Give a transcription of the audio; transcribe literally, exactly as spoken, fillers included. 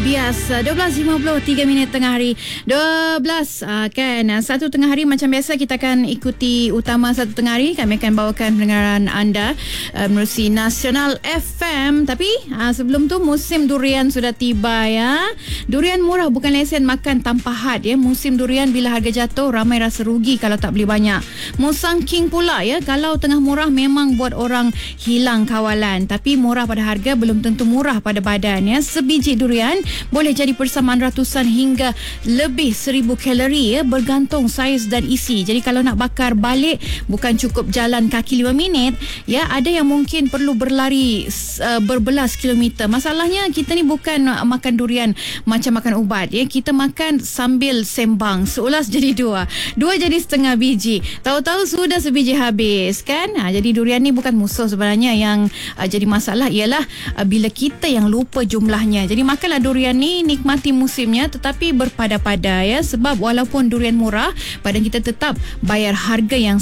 biasa. dua belas lima puluh tiga minit tengah hari. dua belas uh, kan. Satu tengah hari macam biasa kita akan ikuti utama satu tengah hari. Kami akan bawakan pendengaran anda uh, menerusi Nasional F M. Tapi uh, sebelum tu musim durian sudah tiba ya. Durian murah bukan lesen makan tanpa had ya. Musim durian bila harga jatuh ramai rasa rugi kalau tak beli banyak. Musang King pula ya. Kalau tengah murah memang buat orang hilang kawalan. Tapi murah pada harga belum tentu murah pada badan ya. Sebiji durian boleh jadi persamaan ratusan hingga lebih seribu kalori ya, bergantung saiz dan isi. Jadi kalau nak bakar balik bukan cukup jalan kaki lima minit ya, ada yang mungkin perlu berlari uh, berbelas kilometer. Masalahnya kita ni bukan uh, makan durian macam makan ubat ya, kita makan sambil sembang, seulas jadi dua dua jadi setengah biji, tahu-tahu sudah sebiji habis kan. Ha, jadi durian ni bukan musuh sebenarnya. Yang uh, jadi masalah ialah uh, bila kita yang lupa jumlahnya. Jadi makanlah durian ni, nikmati musimnya tetapi berpada-pada ya, sebab walaupun durian murah badan kita tetap bayar harga yang